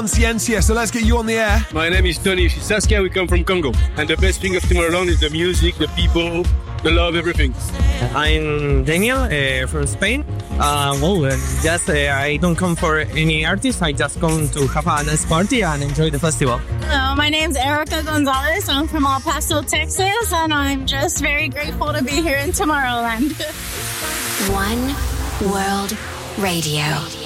Ciencia, so let's get you on the air. My name is Tony. She's Saskia. We come from Congo. And the best thing of Tomorrowland is the music, the people, the love, everything. I'm Daniel from Spain. I don't come for any artist. I just come to have a nice party and enjoy the festival. Hello, my name's Erica Gonzalez. I'm from El Paso, Texas, and I'm just very grateful to be here in Tomorrowland. One World Radio.